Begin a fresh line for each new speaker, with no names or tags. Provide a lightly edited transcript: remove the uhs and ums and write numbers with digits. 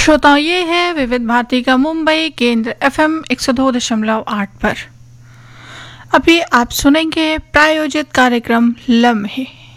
श्रोताओं, ये है विविध भारती का मुंबई केंद्र FM 102.8 पर। अभी आप सुनेंगे प्रायोजित कार्यक्रम लम्हे।